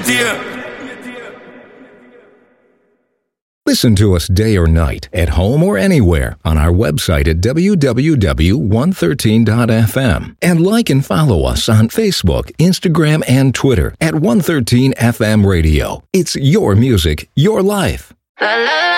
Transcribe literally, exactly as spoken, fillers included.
Listen to us day or night, at home or anywhere, on our website at w w w dot one thirteen dot f m. And like and follow us on Facebook, Instagram, and Twitter at one thirteen F M Radio. It's your music, your life. La, la, la.